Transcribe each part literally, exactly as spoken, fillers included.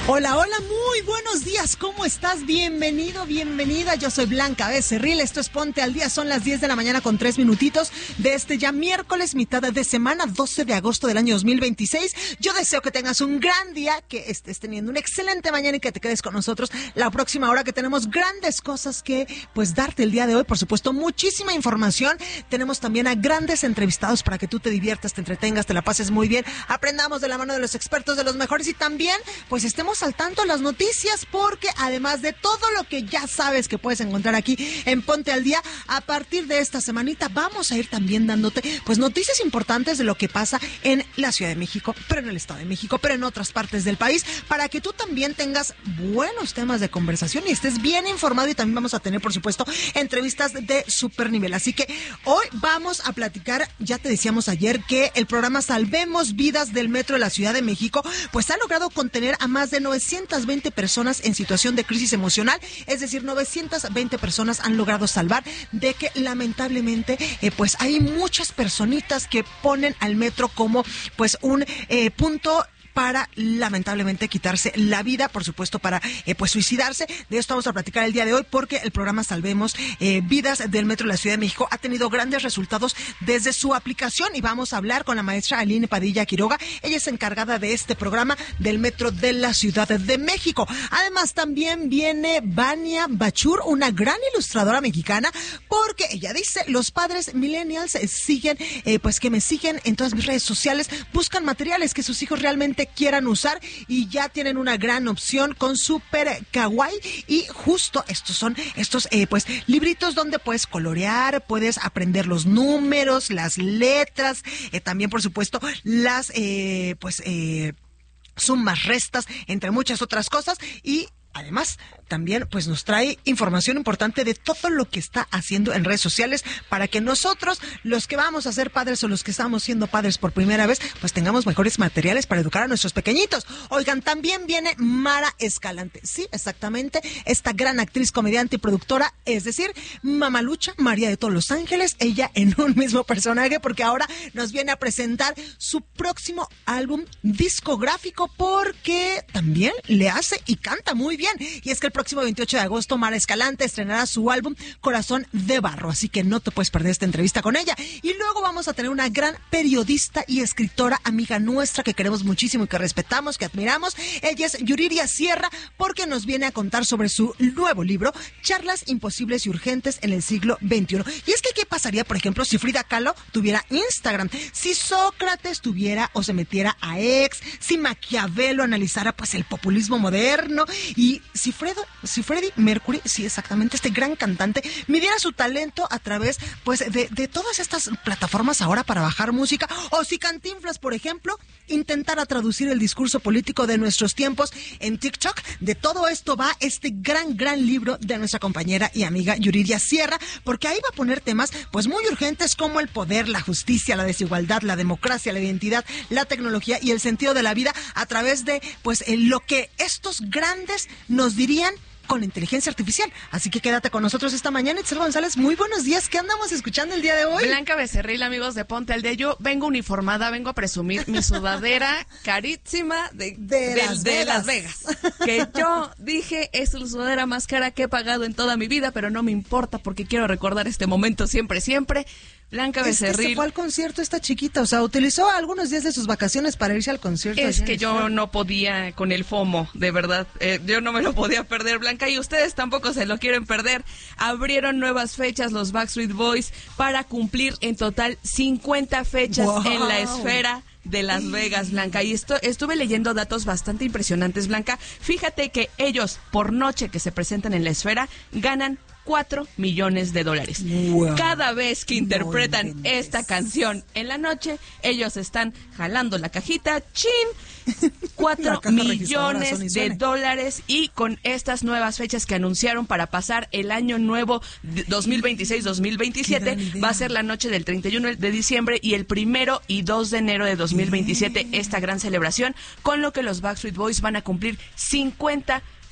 Hola, hola, muy buenos días, ¿cómo estás? Bienvenido, bienvenida, yo soy Blanca Becerril, esto es Ponte al Día, son las diez de la mañana con tres minutitos de este ya miércoles, mitad de semana, doce de agosto del año dos mil veintiséis. Yo deseo que tengas un gran día, que estés teniendo una excelente mañana y que te quedes con nosotros la próxima hora, que tenemos grandes cosas que pues darte el día de hoy, por supuesto, muchísima información, tenemos también a grandes entrevistados para que tú te diviertas, te entretengas, te la pases muy bien, aprendamos de la mano de los expertos, de los mejores y también pues estemos al tanto de las noticias, porque además de todo lo que ya sabes que puedes encontrar aquí en Ponte al Día, a partir de esta semanita vamos a ir también dándote pues noticias importantes de lo que pasa en la Ciudad de México, pero en el Estado de México, pero en otras partes del país, para que tú también tengas buenos temas de conversación y estés bien informado. Y también vamos a tener, por supuesto, entrevistas de super nivel. Así que hoy vamos a platicar, ya te decíamos ayer que el programa Salvemos Vidas del Metro de la Ciudad de México pues ha logrado contener a más de novecientas veinte personas en situación de crisis emocional, es decir, novecientas veinte personas han logrado salvar de que lamentablemente eh, pues hay muchas personitas que ponen al metro como pues un eh, punto para lamentablemente quitarse la vida, por supuesto para eh, pues suicidarse. De esto vamos a platicar el día de hoy, porque el programa Salvemos eh, Vidas del Metro de la Ciudad de México ha tenido grandes resultados desde su aplicación, y vamos a hablar con la maestra Aline Padilla Quiroga. Ella es encargada de este programa del Metro de la Ciudad de México. Además también viene Vania Bachur, una gran ilustradora mexicana, porque ella dice: los padres millennials eh, siguen, eh, pues que me siguen en todas mis redes sociales, buscan materiales que sus hijos realmente quieran usar y ya tienen una gran opción con Super Kawaii, y justo estos son estos eh, pues libritos donde puedes colorear, puedes aprender los números, las letras, eh, también por supuesto las eh, pues eh, sumas, restas, entre muchas otras cosas. Y además, también pues nos trae información importante de todo lo que está haciendo en redes sociales, para que nosotros, los que vamos a ser padres o los que estamos siendo padres por primera vez, pues tengamos mejores materiales para educar a nuestros pequeñitos. Oigan, también viene Mara Escalante. Sí, exactamente, esta gran actriz, comediante y productora, es decir, Mamalucha, María de todos los ángeles, ella en un mismo personaje, porque ahora nos viene a presentar su próximo álbum discográfico, porque también le hace y canta muy bien. Y es que el próximo veintiocho de agosto Mara Escalante estrenará su álbum Corazón de Barro, así que no te puedes perder esta entrevista con ella. Y luego vamos a tener una gran periodista y escritora, amiga nuestra, que queremos muchísimo y que respetamos, que admiramos. Ella es Yuriria Sierra, porque nos viene a contar sobre su nuevo libro, Charlas Imposibles y Urgentes en el siglo veintiuno. Y es que ¿qué pasaría, por ejemplo, si Frida Kahlo tuviera Instagram? Si Sócrates tuviera o se metiera a X, si Maquiavelo analizara pues el populismo moderno, y si Fredo, si Freddie Mercury, sí, exactamente, este gran cantante, midiera su talento a través pues de, de todas estas plataformas ahora para bajar música, o si Cantinflas, por ejemplo, intentara traducir el discurso político de nuestros tiempos en TikTok. De todo esto va este gran, gran libro de nuestra compañera y amiga Yuriria Sierra, porque ahí va a poner temas pues muy urgentes como el poder, la justicia, la desigualdad, la democracia, la identidad, la tecnología y el sentido de la vida, a través de pues eh, lo que estos grandes nos dirían con inteligencia artificial. Así que quédate con nosotros esta mañana. Itzel González, muy buenos días. ¿Qué andamos escuchando el día de hoy? Blanca Becerril, amigos de Ponte al Día. Yo vengo uniformada, vengo a presumir mi sudadera carísima de, de, de, Las, de Vegas. Las Vegas. Que yo dije, es la sudadera más cara que he pagado en toda mi vida, pero no me importa porque quiero recordar este momento siempre, siempre. Blanca Becerril. Es que se fue al concierto esta chiquita, o sea, utilizó algunos días de sus vacaciones para irse al concierto. Es que yo no podía con el FOMO, de verdad, eh, yo no me lo podía perder, Blanca, y ustedes tampoco se lo quieren perder. Abrieron nuevas fechas los Backstreet Boys para cumplir en total cincuenta fechas wow. en la esfera de Las Vegas, Blanca, y esto, estuve leyendo datos bastante impresionantes, Blanca. Fíjate que ellos, por noche que se presentan en la esfera, ganan cuatro millones de dólares. Wow. Cada vez que interpretan no esta canción en la noche, ellos están jalando la cajita, ¡chin! cuatro millones de dólares, y con estas nuevas fechas que anunciaron para pasar el año nuevo dos mil veintiséis dos mil veintisiete, va a ser la noche del treinta y uno de diciembre y el primero y dos de enero de dos mil veintisiete, esta gran celebración, con lo que los Backstreet Boys van a cumplir cincuenta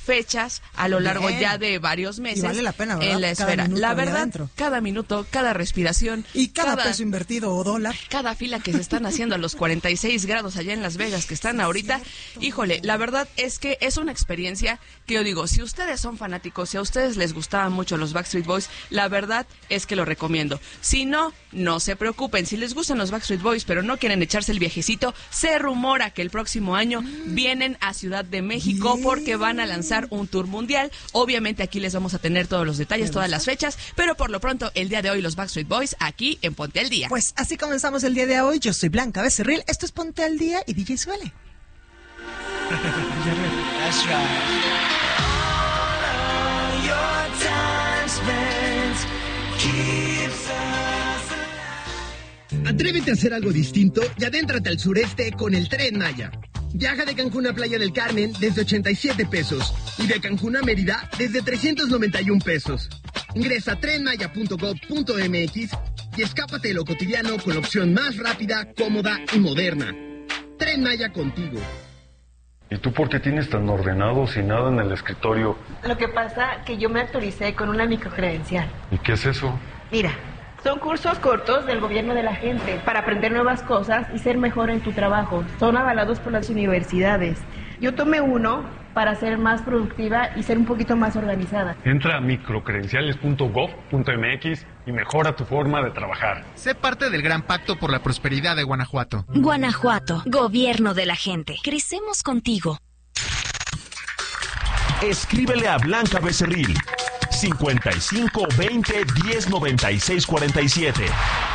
fechas a lo largo Bien. ya de varios meses. Y vale la pena, ¿verdad? En la Cada esfera. minuto La ahí verdad, adentro. cada minuto, cada respiración. Y cada, cada peso invertido o dólar. Cada fila que se están haciendo a los cuarenta y seis grados allá en Las Vegas que están ahorita. Cierto. Híjole, la verdad es que es una experiencia que yo digo, si ustedes son fanáticos, si a ustedes les gustaban mucho los Backstreet Boys, la verdad es que lo recomiendo. Si no, no se preocupen. Si les gustan los Backstreet Boys, pero no quieren echarse el viajecito, se rumora que el próximo año vienen a Ciudad de México porque van a lanzar un tour mundial. Obviamente aquí les vamos a tener todos los detalles, todas las fechas, pero por lo pronto el día de hoy los Backstreet Boys aquí en Ponte al Día. Pues así comenzamos el día de hoy. Yo soy Blanca Becerril, esto es Ponte al Día y D J Suele. That's right. All your time spent keeps us alive. Atrévete a hacer algo distinto y adéntrate al sureste con el Tren Maya. Viaja de Cancún a Playa del Carmen desde ochenta y siete pesos y de Cancún a Mérida desde trescientos noventa y un pesos. Ingresa a tren maya punto gob punto m x y escápate de lo cotidiano con la opción más rápida, cómoda y moderna. Tren Maya contigo. ¿Y tú por qué tienes tan ordenado sin nada en el escritorio? Lo que pasa que yo me actualicé con una microcredencial. ¿Y qué es eso? Mira, son cursos cortos del gobierno de la gente para aprender nuevas cosas y ser mejor en tu trabajo. Son avalados por las universidades. Yo tomé uno para ser más productiva y ser un poquito más organizada. Entra a microcredenciales punto gob punto m x y mejora tu forma de trabajar. Sé parte del Gran Pacto por la Prosperidad de Guanajuato. Guanajuato, gobierno de la gente. Crecemos contigo. Escríbele a Blanca Becerril. cincuenta y cinco veinte diez noventa y seis cuarenta y siete.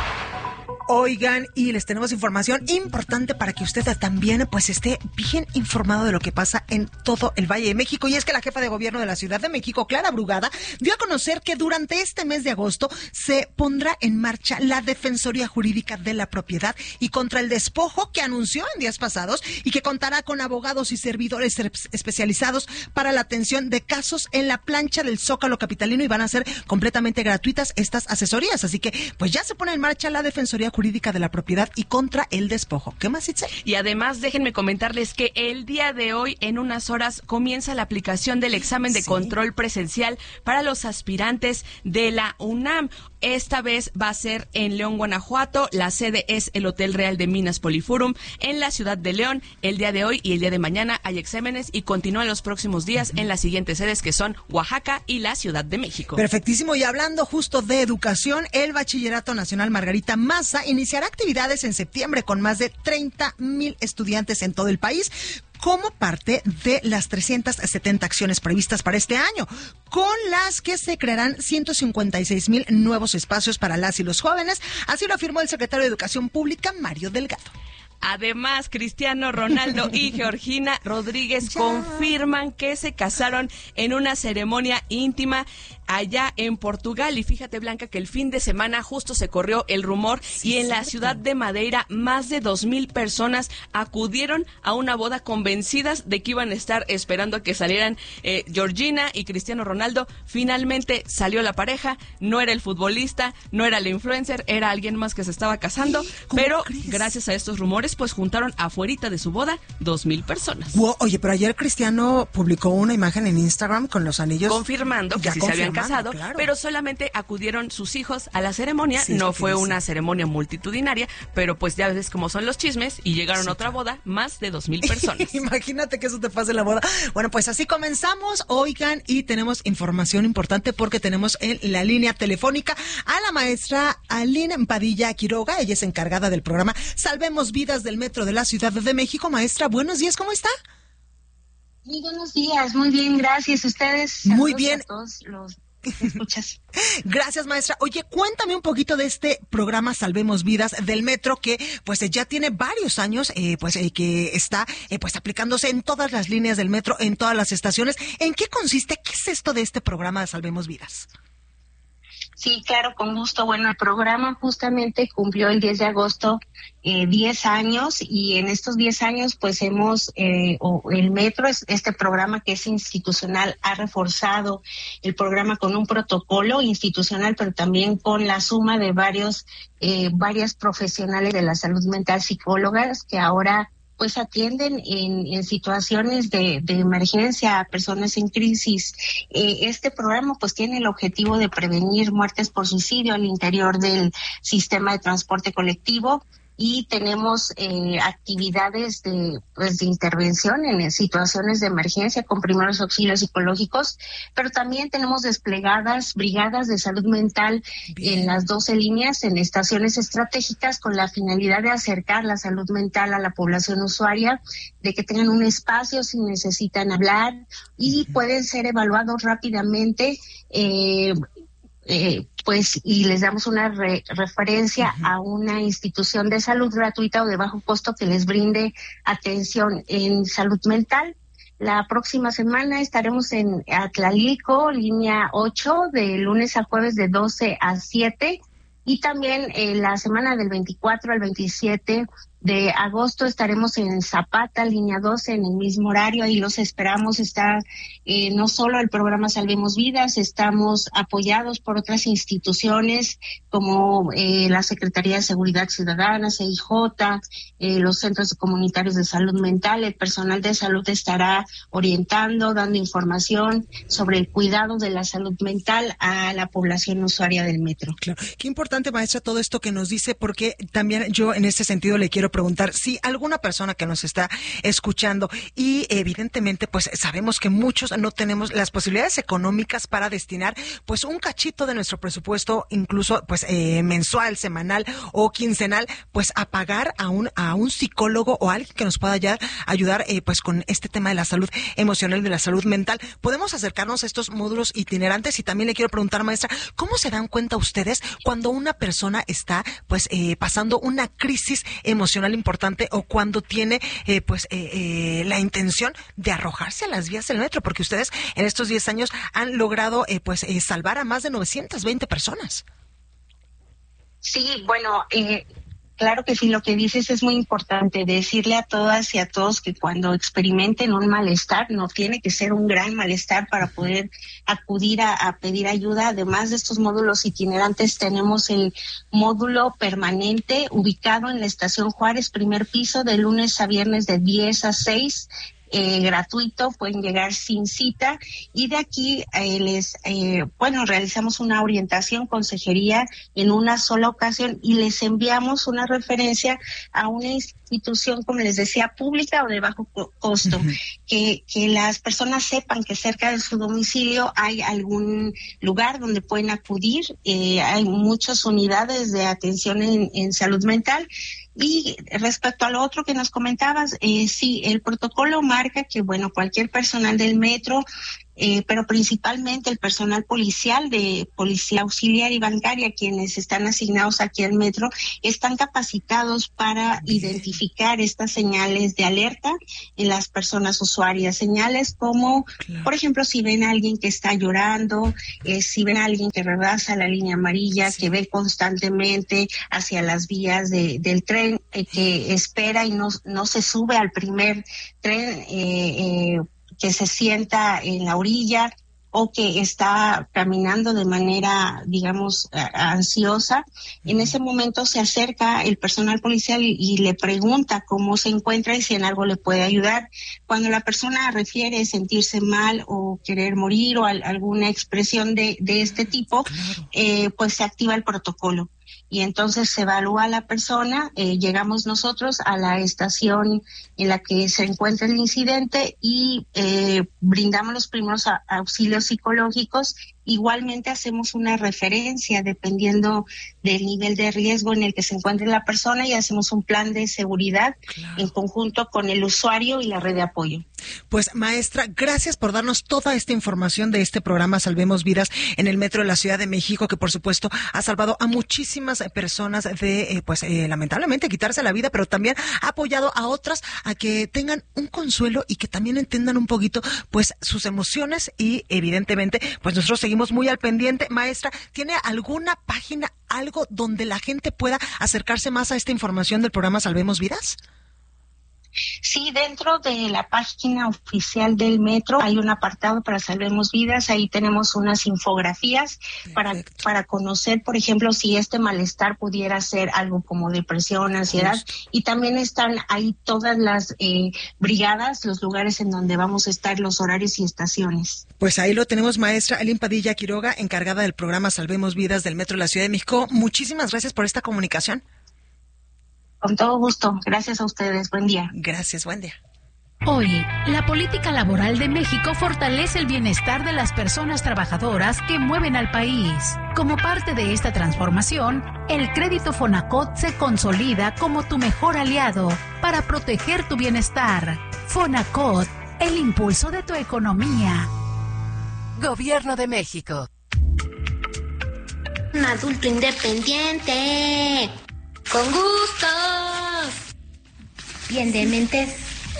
Oigan, y les tenemos información importante para que usted también pues esté bien informado de lo que pasa en todo el Valle de México. Y es que la jefa de gobierno de la Ciudad de México, Clara Brugada, dio a conocer que durante este mes de agosto se pondrá en marcha la Defensoría Jurídica de la Propiedad y contra el despojo que anunció en días pasados y que contará con abogados y servidores especializados para la atención de casos en la plancha del Zócalo capitalino y van a ser completamente gratuitas estas asesorías. Así que pues ya se pone en marcha la Defensoría Jurídica de la Propiedad y contra el despojo. ¿Qué más, Itzel? Y además, déjenme comentarles que el día de hoy, en unas horas, comienza la aplicación del examen de sí. control presencial para los aspirantes de la UNAM. Esta vez va a ser en León, Guanajuato. La sede es el Hotel Real de Minas Poliforum en la ciudad de León. El día de hoy y el día de mañana hay exámenes y continúan los próximos días uh-huh. en las siguientes sedes que son Oaxaca y la Ciudad de México. Perfectísimo. Y hablando justo de educación, el Bachillerato Nacional Margarita Maza iniciará actividades en septiembre con más de treinta mil estudiantes en todo el país, como parte de las trescientas setenta acciones previstas para este año, con las que se crearán ciento cincuenta y seis mil nuevos espacios para las y los jóvenes. Así lo afirmó el secretario de Educación Pública, Mario Delgado. Además, Cristiano Ronaldo y Georgina Rodríguez ya. confirman que se casaron en una ceremonia íntima allá en Portugal. Y fíjate, Blanca, que el fin de semana justo se corrió el rumor sí, y en cierto. la ciudad de Madeira más de dos mil personas acudieron a una boda convencidas de que iban a estar esperando a que salieran eh, Georgina y Cristiano Ronaldo. Finalmente salió la pareja, no era el futbolista, no era el influencer, era alguien más que se estaba casando, pero crees? gracias a estos rumores pues juntaron afuerita de su boda dos mil personas. Wow, oye, pero ayer Cristiano publicó una imagen en Instagram con los anillos. Confirmando que sí se habían casado, claro. pero solamente acudieron sus hijos a la ceremonia. Sí, no fue una ceremonia multitudinaria, pero pues ya ves cómo son los chismes y llegaron sí, a otra claro. boda más de dos mil personas. Imagínate que eso te pase en la boda. Bueno, pues así comenzamos, oigan, y tenemos información importante porque tenemos en la línea telefónica a la maestra Aline Padilla Quiroga. Ella es encargada del programa Salvemos Vidas del Metro de la Ciudad de México. Maestra, buenos días, ¿cómo está? Muy buenos días, muy bien, gracias. Ustedes. Muy bien. A todos los escuchas. Gracias, maestra. Oye, cuéntame un poquito de este programa Salvemos Vidas del Metro, que pues ya tiene varios años, eh, pues eh, que está eh, pues aplicándose en todas las líneas del metro, en todas las estaciones. ¿En qué consiste? ¿Qué es esto de este programa de Salvemos Vidas? Sí, claro, con gusto. Bueno, el programa justamente cumplió el diez de agosto eh, diez años y en estos diez años pues hemos, eh, o el Metro, es este programa que es institucional, ha reforzado el programa con un protocolo institucional, pero también con la suma de varios, eh, varias profesionales de la salud mental, psicólogas, que ahora pues atienden en, en situaciones de, de emergencia a personas en crisis. Eh, este programa pues tiene el objetivo de prevenir muertes por suicidio al interior del sistema de transporte colectivo. Y tenemos eh, actividades de, pues, de intervención en situaciones de emergencia con primeros auxilios psicológicos, pero también tenemos desplegadas brigadas de salud mental Bien. en las doce líneas, en estaciones estratégicas, con la finalidad de acercar la salud mental a la población usuaria, de que tengan un espacio si necesitan hablar y uh-huh. pueden ser evaluados rápidamente. Eh, Eh, pues y les damos una re- referencia uh-huh. a una institución de salud gratuita o de bajo costo que les brinde atención en salud mental. La próxima semana estaremos en Atlalilco, línea ocho, de lunes a jueves de doce a siete, y también eh, la semana del veinticuatro al veintisiete de agosto estaremos en Zapata, línea doce, en el mismo horario. Ahí los esperamos. Está eh, no solo el programa Salvemos Vidas, estamos apoyados por otras instituciones como eh, la Secretaría de Seguridad Ciudadana, C I J, eh, los centros comunitarios de salud mental. El personal de salud estará orientando, dando información sobre el cuidado de la salud mental a la población usuaria del metro. Claro. Qué importante, maestra, todo esto que nos dice, porque también yo en este sentido le quiero preguntar si alguna persona que nos está escuchando, y evidentemente pues sabemos que muchos no tenemos las posibilidades económicas para destinar pues un cachito de nuestro presupuesto, incluso pues eh, mensual, semanal o quincenal, pues a pagar a un a un psicólogo o alguien que nos pueda ayudar, ayudar eh, pues con este tema de la salud emocional y de la salud mental. Podemos acercarnos a estos módulos itinerantes. Y también le quiero preguntar, maestra, ¿cómo se dan cuenta ustedes cuando una persona está pues eh, pasando una crisis emocional importante, o cuando tiene eh, pues eh, eh, la intención de arrojarse a las vías del metro? Porque ustedes en estos diez años han logrado eh, pues eh, salvar a más de novecientas veinte personas. Sí, bueno, eh, claro que sí, lo que dices es muy importante, decirle a todas y a todos que cuando experimenten un malestar, no tiene que ser un gran malestar para poder acudir a, a pedir ayuda. Además de estos módulos itinerantes, tenemos el módulo permanente ubicado en la Estación Juárez, primer piso, de lunes a viernes de diez a seis. Eh, gratuito, pueden llegar sin cita, y de aquí eh, les, eh, bueno, realizamos una orientación, consejería en una sola ocasión, y les enviamos una referencia a una institución, como les decía, pública o de bajo co- costo, uh-huh. que, que las personas sepan que cerca de su domicilio hay algún lugar donde pueden acudir. Eh, hay muchas unidades de atención en, en salud mental. Y respecto a lo otro que nos comentabas, eh, sí, el protocolo marca que, bueno, cualquier personal del metro, eh, pero principalmente el personal policial, de policía auxiliar y bancaria, quienes están asignados aquí al metro, están capacitados para identificar estas señales de alerta en las personas usuarias. Señales como, claro. por ejemplo, si ven a alguien que está llorando, eh, si ven a alguien que rebasa la línea amarilla, sí. que ve constantemente hacia las vías de, del tren, eh, que espera y no, no se sube al primer tren, eh, eh, que se sienta en la orilla, o que está caminando de manera, digamos, ansiosa. En ese momento se acerca el personal policial y, y le pregunta cómo se encuentra y si en algo le puede ayudar. Cuando la persona refiere sentirse mal o querer morir o al, alguna expresión de, de este tipo, claro. eh, pues se activa el protocolo. Y entonces se evalúa a la persona, eh, llegamos nosotros a la estación en la que se encuentra el incidente y eh, brindamos los primeros a, auxilios psicológicos. Igualmente hacemos una referencia dependiendo del nivel de riesgo en el que se encuentre la persona, y hacemos un plan de seguridad claro. en conjunto con el usuario y la red de apoyo. Pues, maestra, gracias por darnos toda esta información de este programa Salvemos Vidas en el Metro de la Ciudad de México, que por supuesto ha salvado a muchísimas personas de, eh, pues, eh, lamentablemente quitarse la vida, pero también ha apoyado a otras a que tengan un consuelo y que también entiendan un poquito, pues, sus emociones, y evidentemente, pues nosotros seguimos muy al pendiente. Maestra, ¿tiene alguna página, algo donde la gente pueda acercarse más a esta información del programa Salvemos Vidas? Sí, dentro de la página oficial del metro hay un apartado para Salvemos Vidas. Ahí tenemos unas infografías para, para conocer, por ejemplo, si este malestar pudiera ser algo como depresión, ansiedad. Justo. Y también están ahí todas las eh, brigadas, los lugares en donde vamos a estar, los horarios y estaciones. Pues ahí lo tenemos, maestra Aline Padilla Quiroga, encargada del programa Salvemos Vidas del Metro de la Ciudad de México. Muchísimas gracias por esta comunicación. Con todo gusto. Gracias a ustedes. Buen día. Gracias. Buen día. Hoy, la política laboral de México fortalece el bienestar de las personas trabajadoras que mueven al país. Como parte de esta transformación, el crédito Fonacot se consolida como tu mejor aliado para proteger tu bienestar. Fonacot, el impulso de tu economía. Gobierno de México. Un adulto independiente. Con gustos. Bien de mentes.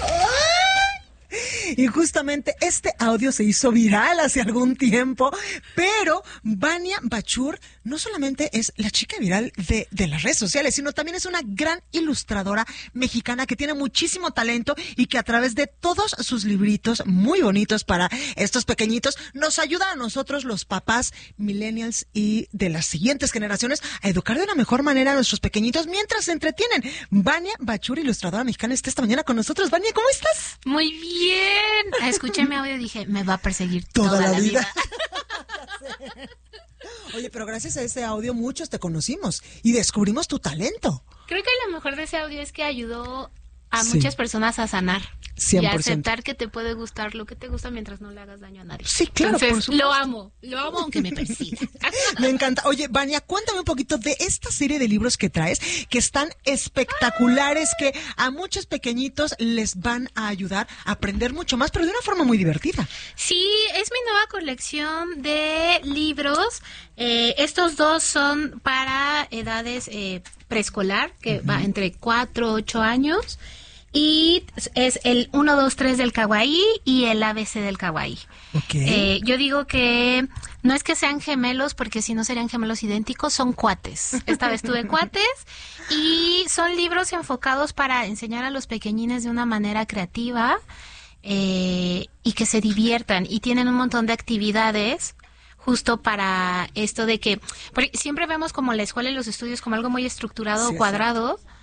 Y justamente este audio se hizo viral hace algún tiempo, pero Vania Bachur no solamente es la chica viral de, de las redes sociales, sino también es una gran ilustradora mexicana que tiene muchísimo talento y que a través de todos sus libritos muy bonitos para estos pequeñitos nos ayuda a nosotros los papás millennials y de las siguientes generaciones a educar de una mejor manera a nuestros pequeñitos mientras se entretienen. Vania Bachur, ilustradora mexicana, está esta mañana con nosotros. Vania, ¿cómo estás? Muy bien. Escuché mi audio y dije, me va a perseguir toda, toda la, la vida. vida. Oye, pero gracias a ese audio muchos te conocimos y descubrimos tu talento. Creo que lo mejor de ese audio es que ayudó a Sí. muchas personas a sanar cien y por a ciento. aceptar que te puede gustar lo que te gusta mientras no le hagas daño a nadie. Sí, claro, Entonces, por supuesto. lo amo, lo amo aunque me persiga. Me encanta. Oye, Vania, cuéntame un poquito de esta serie de libros que traes, que están espectaculares, que a muchos pequeñitos les van a ayudar a aprender mucho más, pero de una forma muy divertida. Sí, es mi nueva colección de libros. Eh, estos dos son para edades eh, preescolar, que uh-huh. va entre cuatro, ocho años. Y es el uno, dos, tres del kawaii y el A B C del kawaii. Okay. Eh, yo digo que no es que sean gemelos, porque si no serían gemelos idénticos, son cuates. Esta vez tuve cuates y son libros enfocados para enseñar a los pequeñines de una manera creativa eh, y que se diviertan. Y tienen un montón de actividades justo para esto de que porque siempre vemos como la escuela y los estudios como algo muy estructurado, sí, cuadrado. Sí.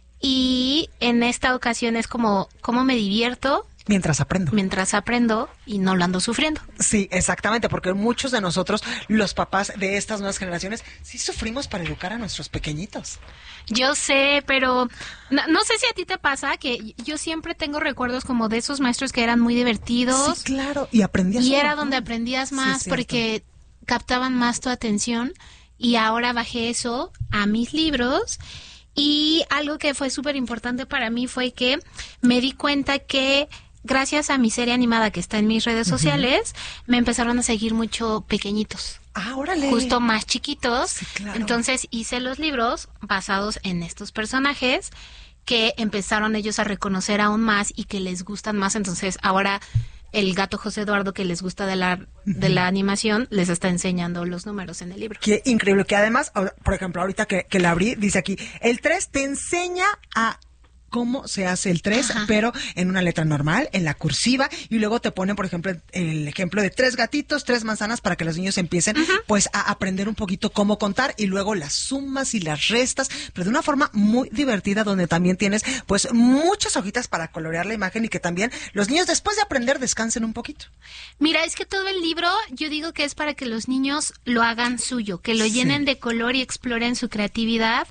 Y en esta ocasión es como, ¿cómo me divierto? Mientras aprendo. Mientras aprendo y no lo ando sufriendo. Sí, exactamente, porque muchos de nosotros, los papás de estas nuevas generaciones, sí sufrimos para educar a nuestros pequeñitos. Yo sé, pero no, no sé si a ti te pasa que yo siempre tengo recuerdos como de esos maestros que eran muy divertidos. Sí, claro, y aprendías. Y era donde aprendías más, sí, porque captaban más tu atención. Y ahora bajé eso a mis libros. Y algo que fue súper importante para mí fue que me di cuenta que gracias a mi serie animada que está en mis redes sociales, uh-huh. me empezaron a seguir mucho pequeñitos. Ah, órale. Justo más chiquitos. Sí, claro. Entonces hice los libros basados en estos personajes que empezaron ellos a reconocer aún más y que les gustan más. Entonces ahora el gato José Eduardo, que les gusta de la de la animación, les está enseñando los números en el libro. Qué increíble, que además, por ejemplo, ahorita que, que la abrí, dice aquí, el tres te enseña a cómo se hace el tres, ajá, pero en una letra normal, en la cursiva, y luego te ponen, por ejemplo, el ejemplo de tres gatitos, tres manzanas, para que los niños empiecen, uh-huh. pues, a aprender un poquito cómo contar, y luego las sumas y las restas, pero de una forma muy divertida, donde también tienes, pues, muchas hojitas para colorear la imagen, y que también los niños, después de aprender, descansen un poquito. Mira, es que todo el libro, yo digo que es para que los niños lo hagan suyo, que lo llenen, sí, de color y exploren su creatividad,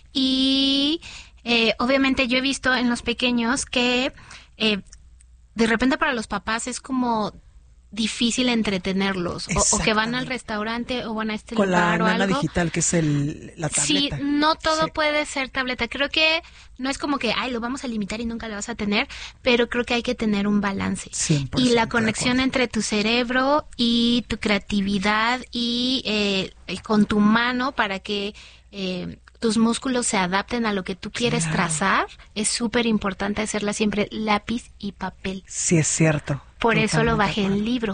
y Eh, obviamente yo he visto en los pequeños que eh, de repente para los papás es como difícil entretenerlos, o, o que van al restaurante o van a este con lugar la o nana algo. digital, que es el, la tableta. Sí, no todo sí. puede ser tableta. Creo que no es como que, ay, lo vamos a limitar y nunca lo vas a tener, pero creo que hay que tener un balance. cien por ciento Y la conexión entre tu cerebro y tu creatividad y eh, con tu mano para que Eh, tus músculos se adapten a lo que tú quieres, claro, trazar, es súper importante hacerla siempre lápiz y papel. Sí, es cierto. Por eso lo bajé en libro.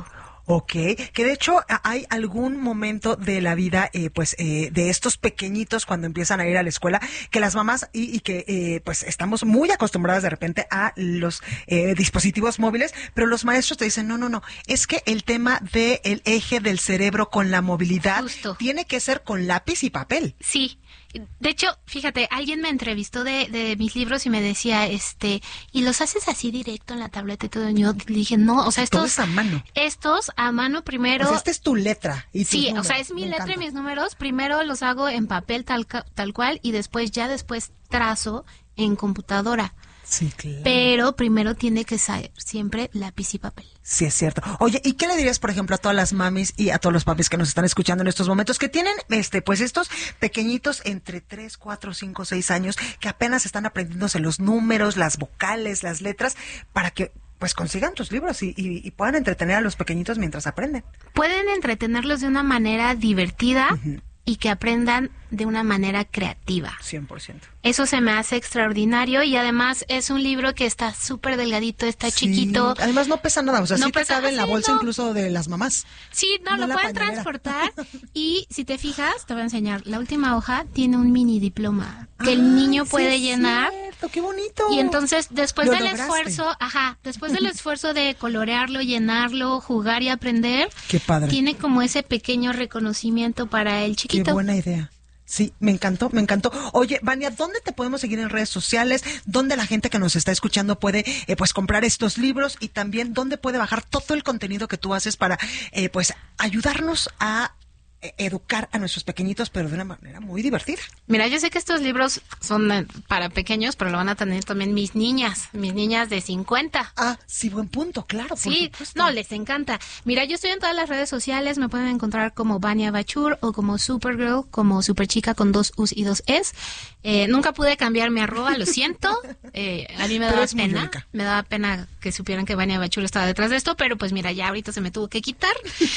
Ok, que de hecho hay algún momento de la vida, eh, pues, eh, de estos pequeñitos cuando empiezan a ir a la escuela, que las mamás y, y que, eh, pues, estamos muy acostumbradas de repente a los eh, dispositivos móviles, pero los maestros te dicen, no, no, no, es que el tema del eje del cerebro con la movilidad Justo. tiene que ser con lápiz y papel. Sí. De hecho, fíjate, alguien me entrevistó de, de mis libros y me decía, este, ¿y los haces así directo en la tableta y todo? Y yo dije, no, o sea, estos... Todo es a mano. Estos a mano primero... O sea, esta es tu letra y tus Sí, números. O sea, es mi me letra encanta. y mis números. Primero los hago en papel tal, tal cual y después, ya después trazo en computadora. Sí, claro. Pero primero tiene que ser siempre lápiz y papel. Sí, es cierto. Oye, ¿y qué le dirías, por ejemplo, a todas las mamis y a todos los papis que nos están escuchando en estos momentos, que tienen, este, pues estos pequeñitos entre tres, cuatro, cinco, seis años, que apenas están aprendiéndose los números, las vocales, las letras, para que pues consigan tus libros y, y, y puedan entretener a los pequeñitos mientras aprenden? Pueden entretenerlos de una manera divertida uh-huh. y que aprendan de una manera creativa. cien por ciento. Eso se me hace extraordinario y además es un libro que está súper delgadito, está sí, chiquito. Además no pesa nada, o sea, no sí te cabe en la bolsa no. incluso de las mamás. Sí, no, no lo pueden pañalera. transportar y si te fijas, te voy a enseñar, la última hoja tiene un mini diploma que ah, el niño puede sí, llenar. Cierto, qué bonito. Y entonces después lo del lograste. esfuerzo, ajá, después del esfuerzo de colorearlo, llenarlo, jugar y aprender, qué padre. Tiene como ese pequeño reconocimiento para el chiquito. Qué buena idea. Sí, me encantó, me encantó. Oye, Vania, ¿dónde te podemos seguir en redes sociales? ¿Dónde la gente que nos está escuchando puede eh, pues comprar estos libros? Y también, ¿dónde puede bajar todo el contenido que tú haces para eh, pues ayudarnos a educar a nuestros pequeñitos, pero de una manera muy divertida? Mira, yo sé que estos libros son para pequeños, pero lo van a tener también mis niñas, mis niñas de cincuenta. Ah, sí, buen punto, claro. Sí, por supuesto. No, les encanta. Mira, yo estoy en todas las redes sociales, me pueden encontrar como Vania Bachur o como Supergirl, como Superchica con dos U's y dos E's. Eh, nunca pude cambiar mi arroba, lo siento. Eh, a mí me daba pena, me daba pena que supieran que Vania Bachur estaba detrás de esto, pero pues mira, ya ahorita se me tuvo que quitar.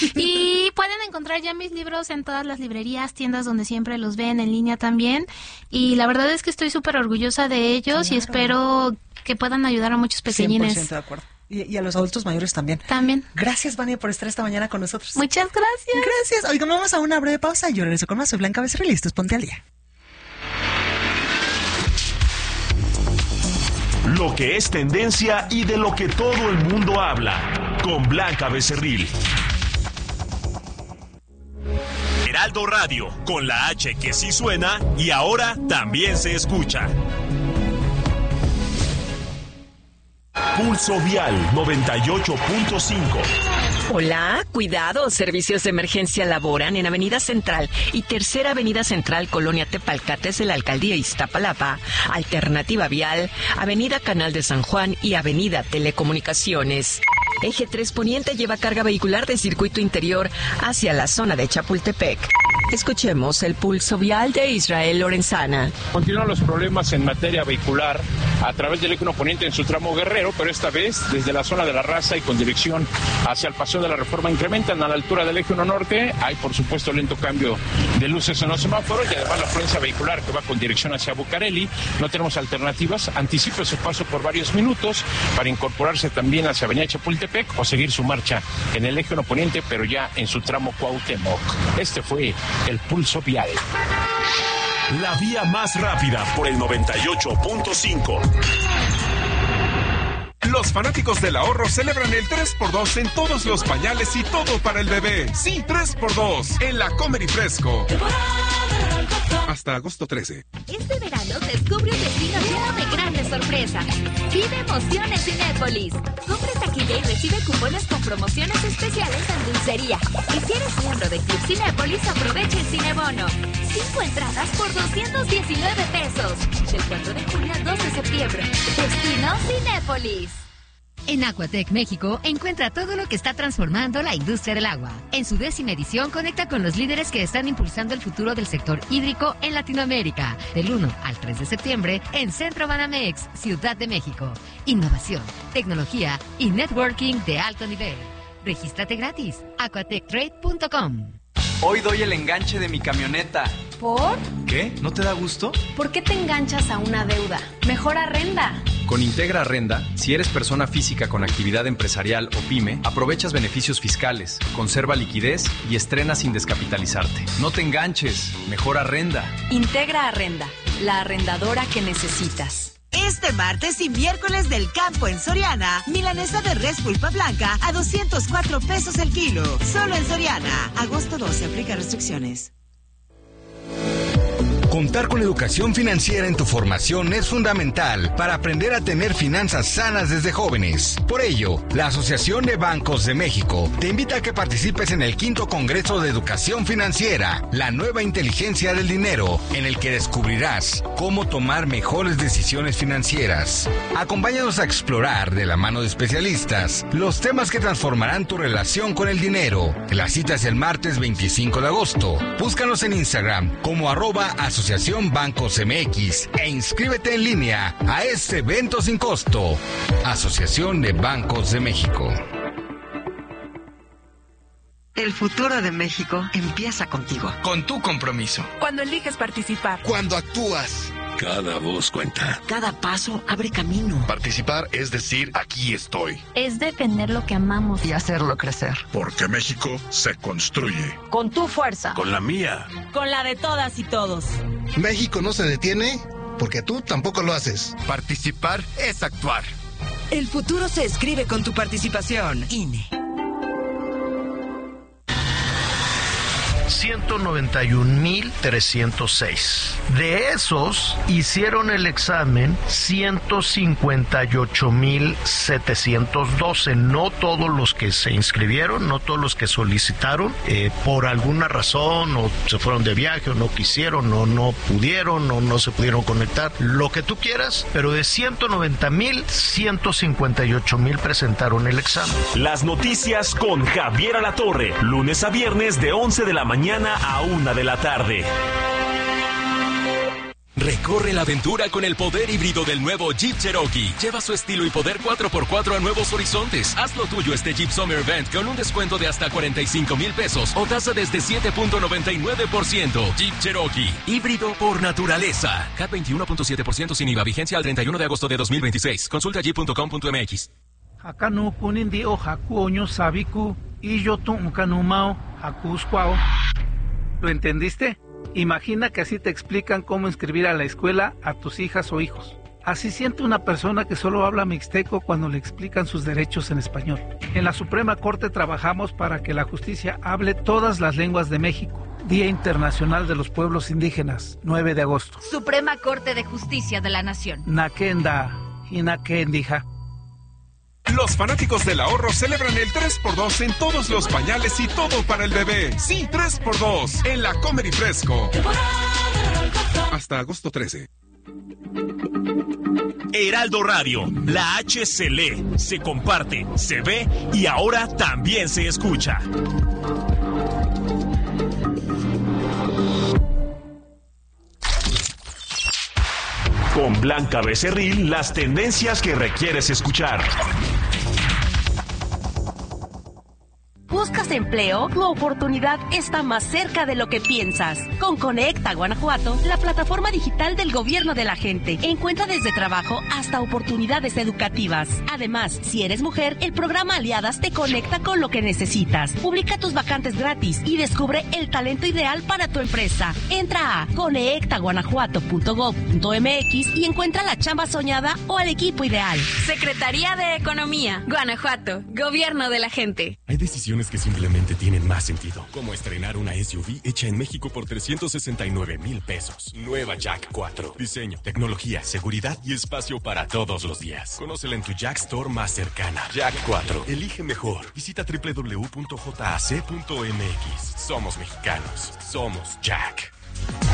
Y pueden encontrar ya mis libros en todas las librerías, tiendas donde siempre los ven, en línea también. Y la verdad es que estoy súper orgullosa de ellos claro. y espero que puedan ayudar a muchos pequeñines. cien por ciento de acuerdo. Y, y a los adultos mayores también. También. Gracias, Vania, por estar esta mañana con nosotros. Muchas gracias. Gracias. Oigan, vamos a una breve pausa y yo regreso con más. Soy Blanca Becerril y esto es Ponte al Día. Lo que es tendencia y de lo que todo el mundo habla. Con Blanca Becerril. Heraldo Radio, con la H que sí suena y ahora también se escucha. Pulso Vial noventa y ocho punto cinco. Hola, cuidado, servicios de emergencia laboran en Avenida Central y Tercera Avenida Central, Colonia Tepalcates de la Alcaldía Iztapalapa, Alternativa Vial, Avenida Canal de San Juan y Avenida Telecomunicaciones. Eje tres Poniente lleva carga vehicular de circuito interior hacia la zona de Chapultepec. Escuchemos el pulso vial de Israel Lorenzana. Continúan los problemas en materia vehicular a través del eje uno Poniente en su tramo Guerrero, pero esta vez desde la zona de la Raza y con dirección hacia el Paseo de la Reforma incrementan a la altura del eje uno Norte. Hay por supuesto lento cambio de luces en los semáforos y además la afluencia vehicular que va con dirección hacia Bucareli. No tenemos alternativas. Anticipe su paso por varios minutos para incorporarse también hacia Avenida Chapultepec o seguir su marcha en el eje uno Poniente, pero ya en su tramo Cuauhtémoc. Este fue el pulso vial. La vía más rápida por el noventa y ocho punto cinco. Los fanáticos del ahorro celebran el tres por dos en todos los pañales y todo para el bebé. Sí, tres por dos en la Comer y Fresco. Hasta agosto trece. Este verano descubre un destino lleno de grandes sorpresas. Vive emociones Cinépolis. Compra taquilla y recibe cupones con promociones especiales en dulcería. Y si eres miembro de Club Cinépolis, aprovecha el Cinebono. Cinco entradas por doscientos diecinueve pesos. Del cuatro de junio al dos de septiembre. Destino Cinépolis. En Aquatec México encuentra todo lo que está transformando la industria del agua. En su décima edición conecta con los líderes que están impulsando el futuro del sector hídrico en Latinoamérica. Del uno al tres de septiembre en Centro Banamex, Ciudad de México. Innovación, tecnología y networking de alto nivel. Regístrate gratis. aquatec trade punto com. Hoy doy el enganche de mi camioneta. ¿Por? ¿Qué? ¿No te da gusto? ¿Por qué te enganchas a una deuda? Mejor arrenda. Con Integra Arrenda, si eres persona física con actividad empresarial o pyme, aprovechas beneficios fiscales, conserva liquidez y estrena sin descapitalizarte. No te enganches, mejor arrenda. Integra Arrenda, la arrendadora que necesitas. Este martes y miércoles del campo en Soriana, milanesa de res pulpa blanca a doscientos cuatro pesos el kilo. Solo en Soriana. Agosto doce, aplica restricciones. Contar con educación financiera en tu formación es fundamental para aprender a tener finanzas sanas desde jóvenes. Por ello, la Asociación de Bancos de México te invita a que participes en el quinto Congreso de Educación Financiera, la nueva inteligencia del dinero, en el que descubrirás cómo tomar mejores decisiones financieras. Acompáñanos a explorar, de la mano de especialistas, los temas que transformarán tu relación con el dinero. La cita es el martes veinticinco de agosto. Búscanos en Instagram como arroba asociación Bancos M X e inscríbete en línea a este evento sin costo. Asociación de Bancos de México. El futuro de México empieza contigo. Con tu compromiso. Cuando eliges participar. Cuando actúas. Cada voz cuenta. Cada paso abre camino. Participar es decir, aquí estoy. Es defender lo que amamos y hacerlo crecer. Porque México se construye. Con tu fuerza. Con la mía. Con la de todas y todos. México no se detiene porque tú tampoco lo haces. Participar es actuar. El futuro se escribe con tu participación. I N E. ciento noventa y un mil trescientos seis. De esos, hicieron el examen ciento cincuenta y ocho mil setecientos doce. No todos los que se inscribieron, no todos los que solicitaron, eh, por alguna razón, o se fueron de viaje, o no quisieron, o no pudieron, o no se pudieron conectar, lo que tú quieras, pero de ciento noventa mil, ciento cincuenta y ocho mil presentaron el examen. Las noticias con Javier Alatorre, lunes a viernes de once de la mañana a una de la tarde. Recorre la aventura con el poder híbrido del nuevo Jeep Cherokee. Lleva su estilo y poder cuatro por cuatro a nuevos horizontes. Haz lo tuyo este Jeep Summer Event con un descuento de hasta cuarenta y cinco mil pesos o tasa desde siete punto noventa y nueve por ciento. Jeep Cherokee, híbrido por naturaleza. C A T veintiuno punto siete por ciento sin I V A, vigencia al treinta y uno de agosto de dos mil veintiséis. Consulta jeep punto com punto m x. Acá no kunin di o haku oño sabiku y yo tu kanumao haku squao. ¿Lo entendiste? Imagina que así te explican cómo inscribir a la escuela a tus hijas o hijos. Así siente una persona que solo habla mixteco cuando le explican sus derechos en español. En la Suprema Corte trabajamos para que la justicia hable todas las lenguas de México. Día Internacional de los Pueblos Indígenas, nueve de agosto. Suprema Corte de Justicia de la Nación. Nakenda, Hinakendija. Los fanáticos del ahorro celebran el tres por dos en todos los pañales y todo para el bebé. Sí, tres por dos en la Comer y Fresco. Hasta agosto trece. Heraldo Radio, la H se lee, se comparte, se ve y ahora también se escucha. Con Blanca Becerril, las tendencias que requieres escuchar. ¿Buscas empleo? Tu oportunidad está más cerca de lo que piensas. Con Conecta Guanajuato, la plataforma digital del gobierno de la gente. Encuentra desde trabajo hasta oportunidades educativas. Además, si eres mujer, el programa Aliadas te conecta con lo que necesitas. Publica tus vacantes gratis y descubre el talento ideal para tu empresa. Entra a conecta guanajuato punto gob punto m x y encuentra la chamba soñada o al equipo ideal. Secretaría de Economía, Guanajuato, gobierno de la gente. Hay decisiones que simplemente tienen más sentido, como estrenar una S U V hecha en México por trescientos sesenta y nueve mil pesos. Nueva Jack cuatro. Diseño, tecnología, seguridad y espacio para todos los días. Conócela en tu Jack Store más cercana. Jack cuatro. Elige mejor. Visita doble u doble u doble u punto j a c punto m x. Somos mexicanos. Somos Jack.